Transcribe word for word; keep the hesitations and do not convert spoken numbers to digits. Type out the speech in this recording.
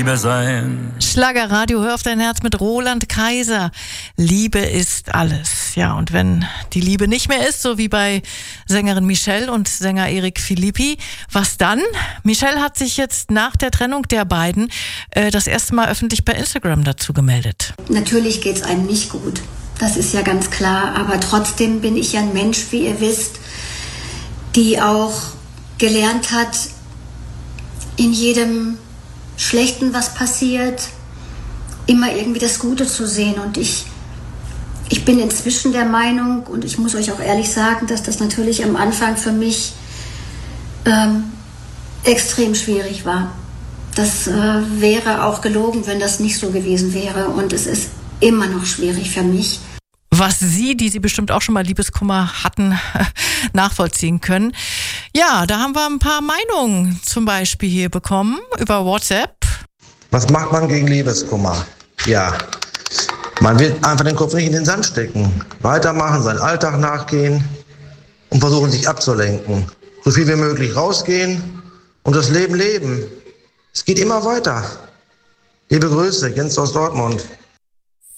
Liebe sein. Schlagerradio, hör auf dein Herz mit Roland Kaiser. Liebe ist alles. Ja, und wenn die Liebe nicht mehr ist, so wie bei Sängerin Michelle und Sänger Erik Philippi, was dann? Michelle hat sich jetzt nach der Trennung der beiden äh, das erste Mal öffentlich bei Instagram dazu gemeldet. Natürlich geht's einem nicht gut. Das ist ja ganz klar. Aber trotzdem bin ich ja ein Mensch, wie ihr wisst, die auch gelernt hat, in jedem Schlechten, was passiert, immer irgendwie das Gute zu sehen. Und ich, ich bin inzwischen der Meinung, und ich muss euch auch ehrlich sagen, dass das natürlich am Anfang für mich ähm, extrem schwierig war. Das äh, wäre auch gelogen, wenn das nicht so gewesen wäre. Und es ist immer noch schwierig für mich. Was Sie, die Sie bestimmt auch schon mal Liebeskummer hatten, nachvollziehen können. Ja, da haben wir ein paar Meinungen zum Beispiel hier bekommen über WhatsApp. Was macht man gegen Liebeskummer? Ja, man wird einfach den Kopf nicht in den Sand stecken. Weitermachen, seinen Alltag nachgehen und versuchen, sich abzulenken. So viel wie möglich rausgehen und das Leben leben. Es geht immer weiter. Liebe Grüße, Jens aus Dortmund.